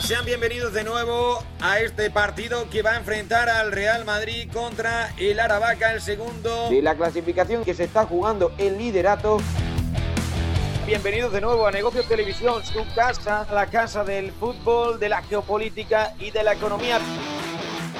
Sean bienvenidos de nuevo a este partido que va a enfrentar al Real Madrid contra el Aravaca, el segundo de la clasificación, que se está jugando el liderato. Bienvenidos de nuevo a Negocios Televisión, su casa, la casa del fútbol, de la geopolítica y de la economía.